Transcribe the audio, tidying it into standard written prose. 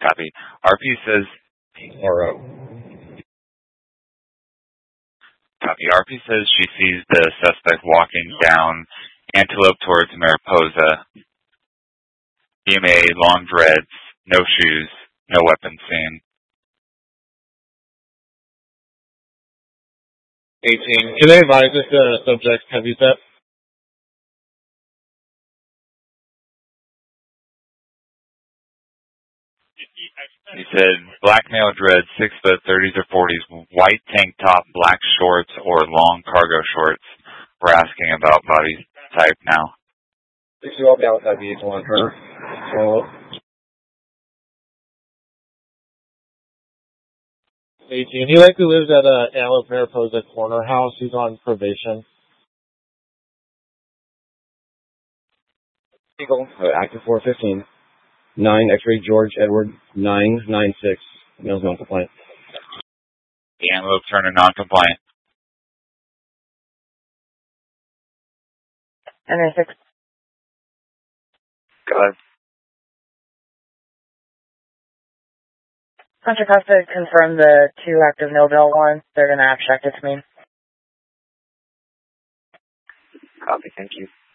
Copy. RP says... RO. Copy. RP says she sees the suspect walking down Antelope towards Mariposa. EMA, long dreads, no shoes, no weapons seen. 18. Can they advise if the subject heavy set? He said, black male dreads, 6 foot, 30s or 40s, white tank top, black shorts, or long cargo shorts. We're asking about body type now. 6-year-old down with IBs on her. So, 18. He likely lives at Antelope Mariposa corner house. He's on probation. Eagle, active 415. 9 X-ray George Edward 996. Male's non-compliant. The Antelope Turner non-compliant. And 6. Go ahead. Contra Costa confirmed the 2 active no-bill ones. They're going to abstract it to me. Copy, thank you.